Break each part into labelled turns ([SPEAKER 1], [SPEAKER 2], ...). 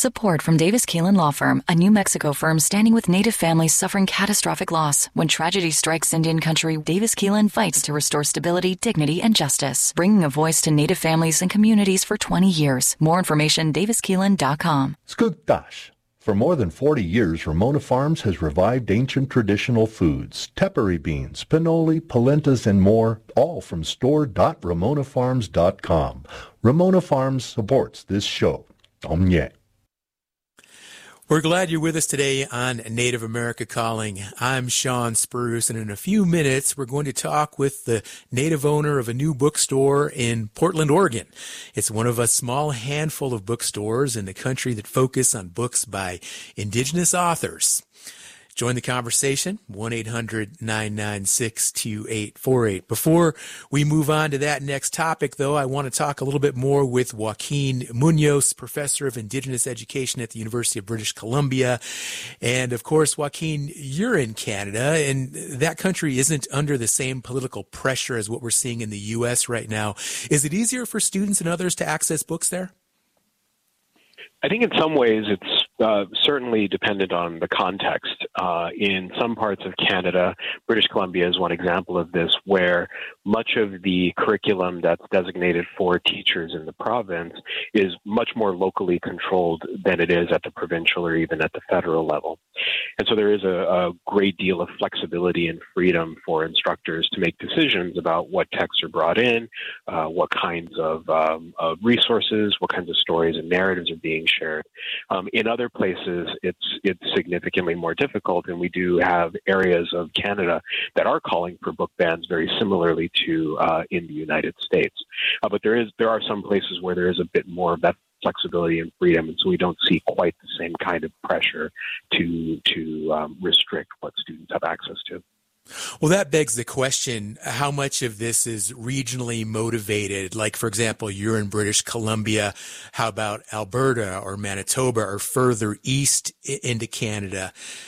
[SPEAKER 1] Support from Davis Keelan Law Firm, a New Mexico firm standing with Native families suffering catastrophic loss. When tragedy strikes Indian country, Davis Keelan fights to restore stability, dignity, and justice, bringing a voice to Native families and communities for 20 years. More information, daviskeelan.com.
[SPEAKER 2] Skugtash. For more than 40 years, Ramona Farms has revived ancient traditional foods, tepary beans, pinoli, polentas, and more, all from store.ramonafarms.com. Ramona Farms supports this show. Omye.
[SPEAKER 3] We're glad you're with us today on Native America Calling. I'm Sean Spruce, and in a few minutes, we're going to talk with the native owner of a new bookstore in Portland, Oregon. It's one of a small handful of bookstores in the country that focus on books by indigenous authors. Join the conversation, 1-800-996-2848. Before we move on to that next topic, though, I want to talk a little bit more with Joaquin Munoz, Professor of Indigenous Education at the University of British Columbia. And, of course, Joaquin, you're in Canada, and that country isn't under the same political pressure as what we're seeing in the U.S. right now. Is it easier for students and others to access books there?
[SPEAKER 4] I think in some ways it's certainly dependent on the context. In some parts of Canada, British Columbia is one example of this, where much of the curriculum that's designated for teachers in the province is much more locally controlled than it is at the provincial or even at the federal level. And so there is a great deal of flexibility and freedom for instructors to make decisions about what texts are brought in, what kinds of resources, what kinds of stories and narratives are being shared. In other places, it's significantly more difficult, and we do have areas of Canada that are calling for book bans very similarly to in the United States. But there are some places where there is a bit more of that flexibility and freedom, and so we don't see quite the same kind of pressure to restrict what students have access to.
[SPEAKER 3] Well, that begs the question, how much of this is regionally motivated? Like, for example, you're in British Columbia. How about Alberta or Manitoba or further east into Canada?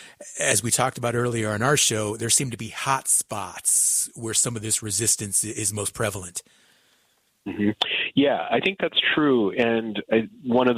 [SPEAKER 3] As we talked about earlier on our show, there seem to be hot spots where some of this resistance is most prevalent.
[SPEAKER 4] Mm-hmm. Yeah, I think that's true. And one of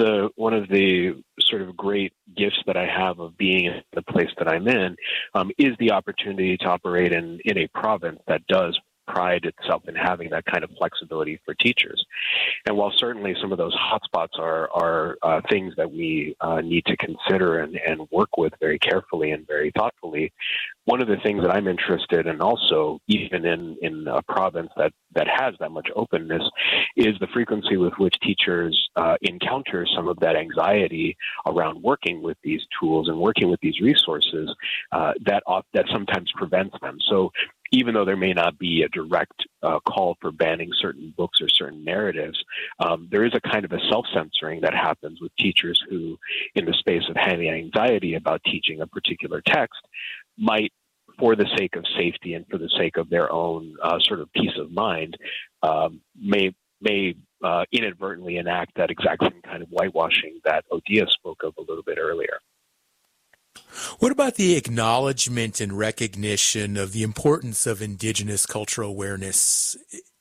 [SPEAKER 4] the sort of great gifts that I have of being in the place that I'm in is the opportunity to operate in a province that does pride itself in having that kind of flexibility for teachers. And while certainly some of those hotspots are things that we need to consider and work with very carefully and very thoughtfully, one of the things that I'm interested in also, even in a province that has that much openness, is the frequency with which teachers encounter some of that anxiety around working with these tools and working with these resources that sometimes prevents them. So even though there may not be a direct call for banning certain books or certain narratives, there is a kind of a self-censoring that happens with teachers who, in the space of having anxiety about teaching a particular text, might, for the sake of safety and for the sake of their own sort of peace of mind, may inadvertently enact that exact same kind of whitewashing that Odia spoke of a little bit earlier.
[SPEAKER 3] What about the acknowledgement and recognition of the importance of Indigenous cultural awareness?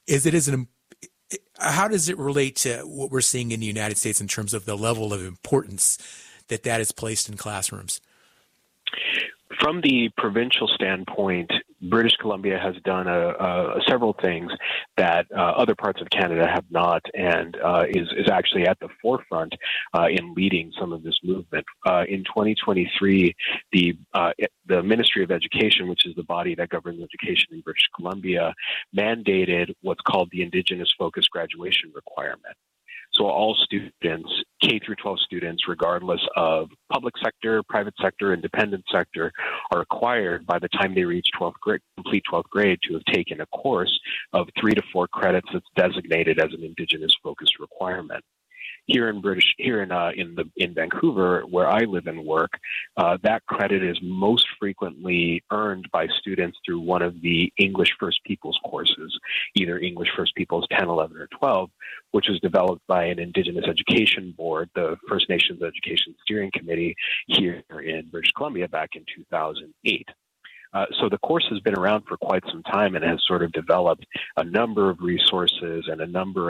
[SPEAKER 3] How does it relate to what we're seeing in the United States in terms of the level of importance that is placed in classrooms?
[SPEAKER 4] From the provincial standpoint, British Columbia has done several things that other parts of Canada have not, and is actually at the forefront in leading some of this movement. In 2023, the Ministry of Education, which is the body that governs education in British Columbia, mandated what's called the Indigenous Focused Graduation Requirement. So all students, K through 12 students, regardless of public sector, private sector, independent sector, are required by the time they reach 12th grade, complete 12th grade, to have taken a course of 3 to 4 credits that's designated as an Indigenous focused requirement. Here in Vancouver, where I live and work, that credit is most frequently earned by students through one of the English First Peoples courses, either English First Peoples 10, 11, or 12, which was developed by an Indigenous Education Board, the First Nations Education Steering Committee here in British Columbia back in 2008. So the course has been around for quite some time and has sort of developed a number of resources and a number of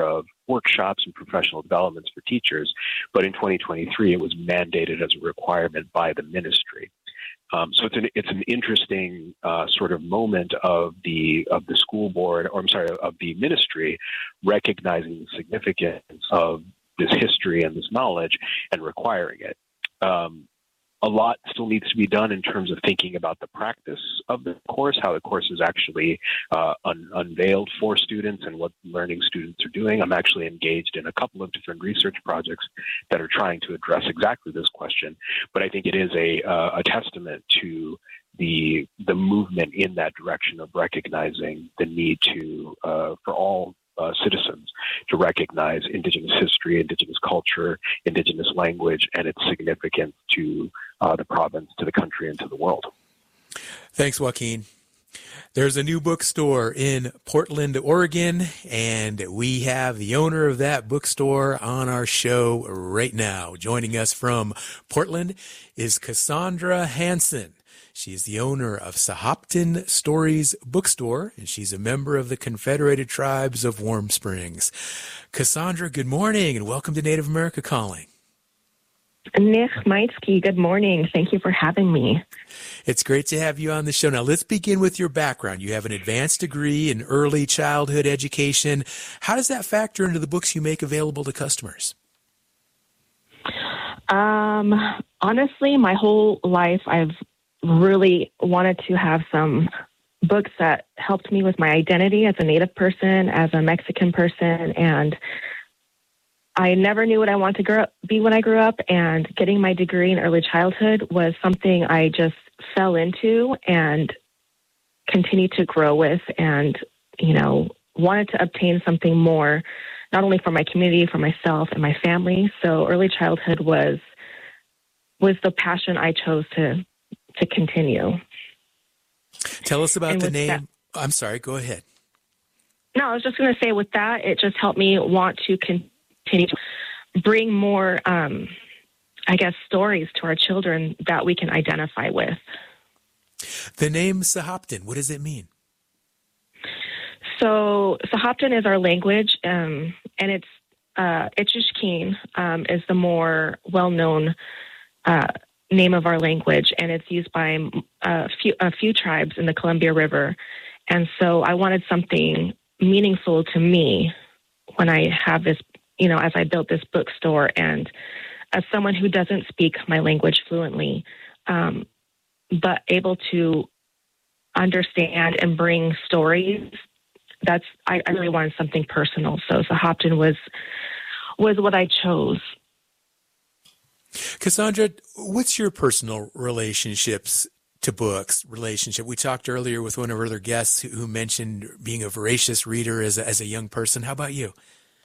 [SPEAKER 4] workshops and professional developments for teachers. But in 2023, it was mandated as a requirement by the ministry. So it's an interesting sort of moment of the school board, or I'm sorry, of the ministry, recognizing the significance of this history and this knowledge and requiring it. A lot still needs to be done in terms of thinking about the practice of the course, how the course is actually unveiled for students and what learning students are doing. I'm actually engaged in a couple of different research projects that are trying to address exactly this question. But I think it is a testament to the movement in that direction of recognizing the need to for all citizens to recognize Indigenous history, Indigenous culture, Indigenous language, and its significance to the province, to the country, and to the world.
[SPEAKER 3] Thanks, Joaquin. There's a new bookstore in Portland, Oregon, and we have the owner of that bookstore on our show right now. Joining us from Portland is Cassandra Hanson. She is the owner of Sahaptin Stories Bookstore, and she's a member of the Confederated Tribes of Warm Springs. Cassandra, good morning, and welcome to Native America Calling.
[SPEAKER 5] Nick Meitsky, good morning. Thank you for having me.
[SPEAKER 3] It's great to have you on the show. Now, let's begin with your background. You have an advanced degree in early childhood education. How does that factor into the books you make available to customers?
[SPEAKER 5] Honestly, my whole life, I've really wanted to have some books that helped me with my identity as a Native person, as a Mexican person, and I never knew what I wanted to be when I grew up, and getting my degree in early childhood was something I just fell into and continued to grow with, and, wanted to obtain something more, not only for my community, for myself and my family. So early childhood was the passion I chose to continue.
[SPEAKER 3] Tell us about the name.
[SPEAKER 5] That,
[SPEAKER 3] I'm sorry, go ahead.
[SPEAKER 5] No, I was just going to say with that, it just helped me want to continue to bring more, stories to our children that we can identify with.
[SPEAKER 3] The name Sahaptin, what does it mean?
[SPEAKER 5] So Sahaptin is our language, and it's Itchishkeen is the more well-known name of our language, and it's used by a few tribes in the Columbia River. And so I wanted something meaningful to me when I have this, as I built this bookstore, and as someone who doesn't speak my language fluently, but able to understand and bring stories, I really wanted something personal. So Sahaptin was what I chose.
[SPEAKER 3] Cassandra, what's your personal relationships to books relationship? We talked earlier with one of our other guests who mentioned being a voracious reader as a young person. How about you?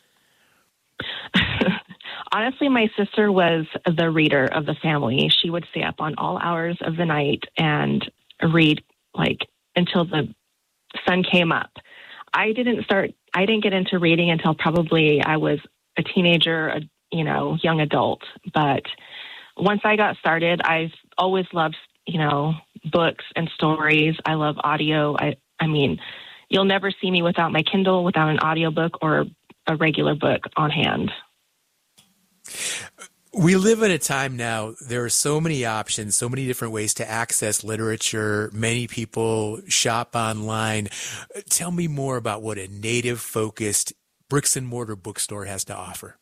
[SPEAKER 5] Honestly, my sister was the reader of the family. She would stay up on all hours of the night and read until the sun came up. I didn't get into reading until probably I was a teenager, young adult. But once I got started, I've always loved, books and stories. I love audio. I mean, you'll never see me without my Kindle, without an audiobook or a regular book on hand.
[SPEAKER 3] We live in a time now, there are so many options, so many different ways to access literature. Many people shop online. Tell me more about what a Native-focused bricks and mortar bookstore has to offer.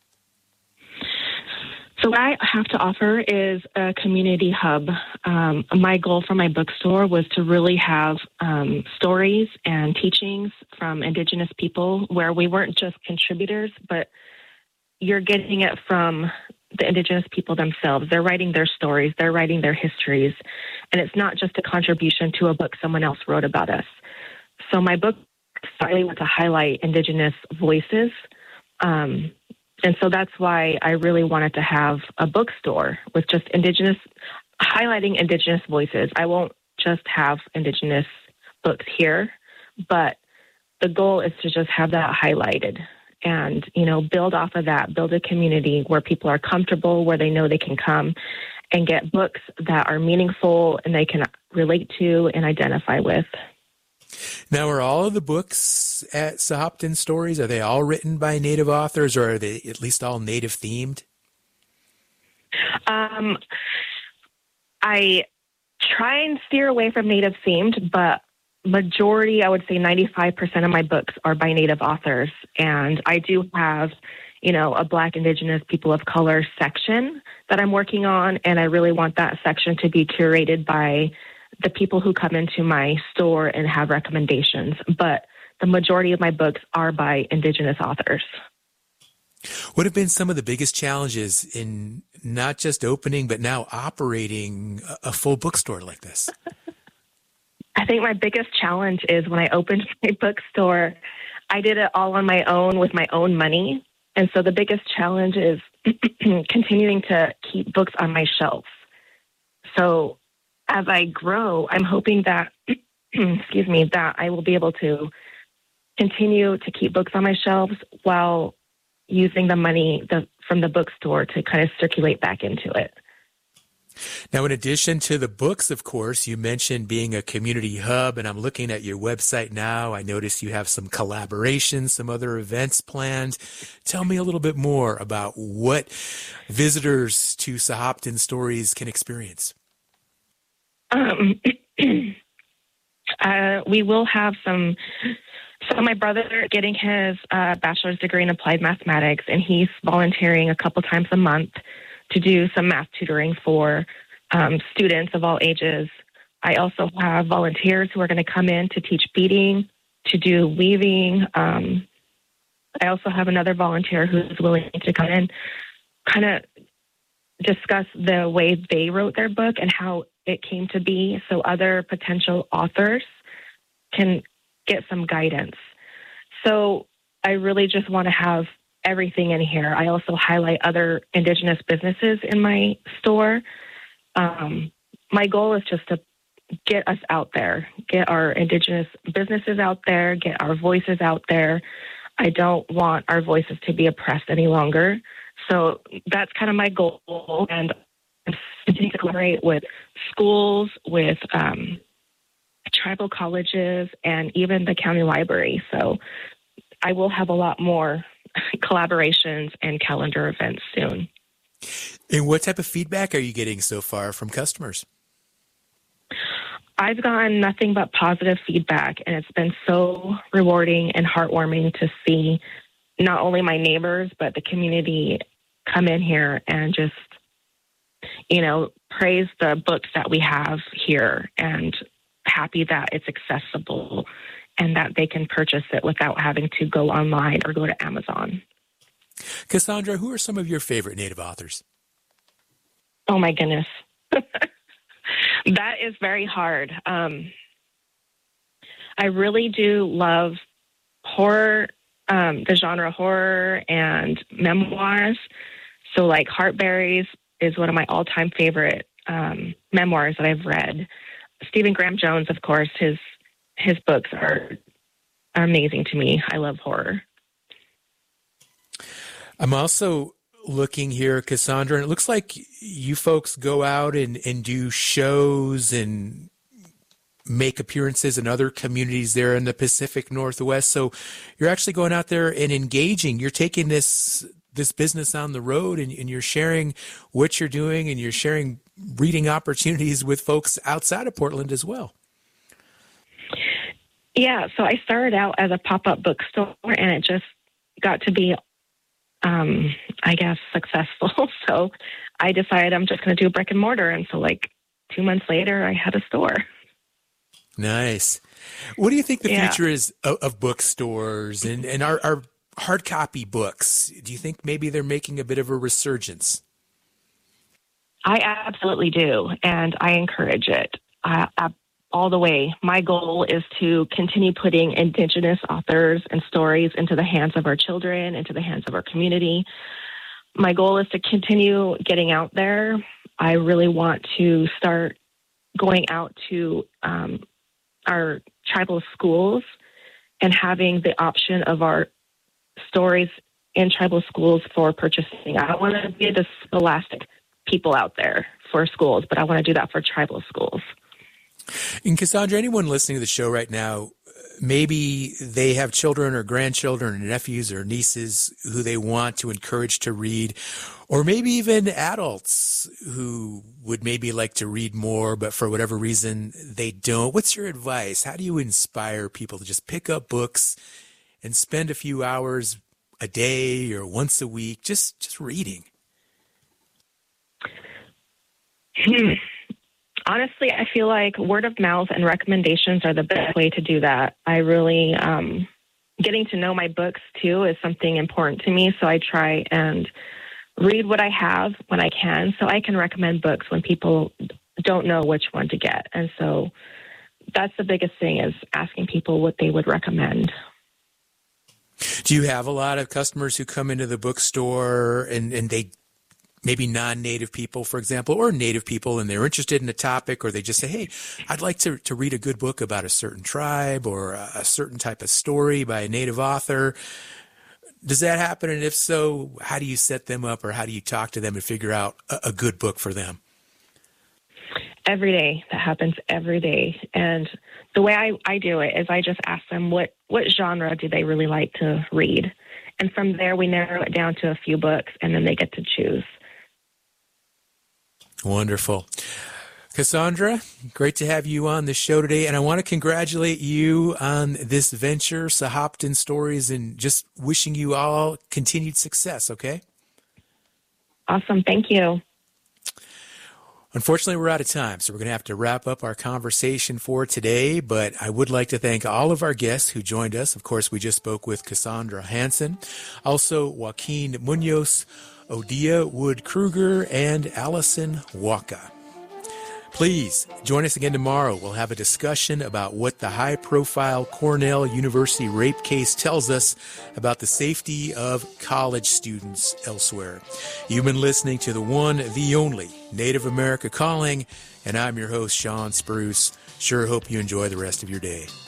[SPEAKER 5] So what I have to offer is a community hub. My goal for my bookstore was to really have stories and teachings from Indigenous people where we weren't just contributors, but you're getting it from the Indigenous people themselves. They're writing their stories, they're writing their histories, and it's not just a contribution to a book someone else wrote about us. So my book started with to highlight Indigenous voices, and so that's why I really wanted to have a bookstore with just highlighting Indigenous voices. I won't just have Indigenous books here, but the goal is to just have that highlighted and, build off of that, build a community where people are comfortable, where they know they can come and get books that are meaningful and they can relate to and identify with.
[SPEAKER 3] Now, are all of the books at Sahaptin Stories, are they all written by Native authors, or are they at least all Native themed?
[SPEAKER 5] I try and steer away from Native themed, but majority, I would say 95% of my books are by Native authors. And I do have, a Black, Indigenous, people of color section that I'm working on. And I really want that section to be curated by the people who come into my store and have recommendations. But the majority of my books are by Indigenous authors.
[SPEAKER 3] What have been some of the biggest challenges in not just opening, but now operating a full bookstore like this?
[SPEAKER 5] I think my biggest challenge is when I opened my bookstore, I did it all on my own with my own money. And so the biggest challenge is continuing to keep books on my shelves. So as I grow, I'm hoping that, that I will be able to continue to keep books on my shelves while using the money from the bookstore to kind of circulate back into it.
[SPEAKER 3] Now, in addition to the books, of course, you mentioned being a community hub, and I'm looking at your website now. I notice you have some collaborations, some other events planned. Tell me a little bit more about what visitors to Sahaptin Stories can experience.
[SPEAKER 5] We will have some. So my brother getting his bachelor's degree in applied mathematics, and he's volunteering a couple times a month to do some math tutoring for students of all ages. I also have volunteers who are going to come in to teach beading, to do weaving. I also have another volunteer who's willing to come in, kind of discuss the way they wrote their book and how it came to be, so other potential authors can get some guidance. So I really just want to have everything in here. I also highlight other Indigenous businesses in my store. My goal is just to get us out there, get our Indigenous businesses out there, get our voices out there. I don't want our voices to be oppressed any longer. So that's kind of my goal. And I'm continuing to collaborate with schools, with tribal colleges, and even the county library. So I will have a lot more collaborations and calendar events soon.
[SPEAKER 3] And what type of feedback are you getting so far from customers?
[SPEAKER 5] I've gotten nothing but positive feedback, and it's been so rewarding and heartwarming to see not only my neighbors, but the community come in here and just, praise the books that we have here, and happy that it's accessible and that they can purchase it without having to go online or go to Amazon.
[SPEAKER 3] Cassandra, who are some of your favorite Native authors?
[SPEAKER 5] Oh, my goodness. That is very hard. I really do love horror, the genre horror and memoirs. So like Heartberries is one of my all-time favorite memoirs that I've read. Stephen Graham Jones, of course, his books are amazing to me. I love horror.
[SPEAKER 3] I'm also looking here, Cassandra, and it looks like you folks go out and do shows and make appearances in other communities there in the Pacific Northwest. So you're actually going out there and engaging. You're taking this business on the road, and you're sharing what you're doing, and you're sharing reading opportunities with folks outside of Portland as well. Yeah,
[SPEAKER 5] so I started out as a pop-up bookstore, and it just got to be, successful. So I decided I'm just going to do brick and mortar. And so 2 months later, I had a store.
[SPEAKER 3] Nice. What do you think the future is of bookstores and our hard copy books? Do you think maybe they're making a bit of a resurgence?
[SPEAKER 5] I absolutely do, and I encourage it all the way. My goal is to continue putting Indigenous authors and stories into the hands of our children, into the hands of our community. My goal is to continue getting out there. I really want to start going out to our tribal schools and having the option of our stories in tribal schools for purchasing. I don't want to be the scholastic people out there for schools, but I want to do that for tribal schools.
[SPEAKER 3] And Cassandra, anyone listening to the show right now maybe they have children or grandchildren or nephews or nieces who they want to encourage to read, or maybe even adults who would maybe like to read more, but for whatever reason they don't. What's your advice? How do you inspire people to just pick up books and spend a few hours a day or once a week just reading?
[SPEAKER 5] Honestly, I feel like word of mouth and recommendations are the best way to do that. I really, getting to know my books too is something important to me. So I try and read what I have when I can, so I can recommend books when people don't know which one to get. And so that's the biggest thing, is asking people what they would recommend.
[SPEAKER 3] Do you have a lot of customers who come into the bookstore and they maybe non-native people, for example, or native people, and they're interested in a topic, or they just say, hey, I'd like to read a good book about a certain tribe or a certain type of story by a native author? Does that happen? And if so, how do you set them up, or how do you talk to them and figure out a good book for them?
[SPEAKER 5] Every day. That happens every day. And the way I do it is I just ask them what genre do they really like to read. And from there, we narrow it down to a few books, and then they get to choose.
[SPEAKER 3] Wonderful. Cassandra, great to have you on the show today, and I want to congratulate you on this venture, Sahaptin Stories, and just wishing you all continued success, okay?
[SPEAKER 5] Awesome. Thank you.
[SPEAKER 3] Unfortunately, we're out of time, so we're going to have to wrap up our conversation for today, but I would like to thank all of our guests who joined us. Of course, we just spoke with Cassandra Hansen, also Joaquin Munoz, Odia Wood-Kruger, and Allison Waka. Please join us again tomorrow. We'll have a discussion about what the high-profile Cornell University rape case tells us about the safety of college students elsewhere. You've been listening to the one, the only Native America Calling, and I'm your host, Sean Spruce. Sure hope you enjoy the rest of your day.